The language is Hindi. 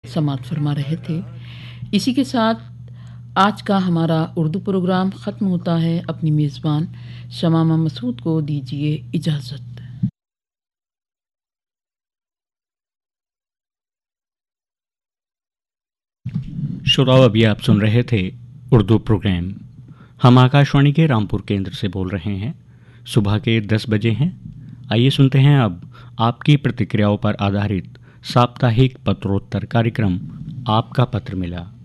समाअत फरमा रहे थे। इसी के साथ आज का हमारा उर्दू प्रोग्राम ख़त्म होता है। अपनी मेज़बान शमामा मसूद को दीजिए इजाज़त। श्रोताओ, अभी आप सुन रहे थे उर्दू प्रोग्राम। हम आकाशवाणी के रामपुर केंद्र से बोल रहे हैं। सुबह के 10 बजे हैं। आइए सुनते हैं अब आपकी प्रतिक्रियाओं पर आधारित साप्ताहिक पत्रोत्तर कार्यक्रम आपका पत्र मिला।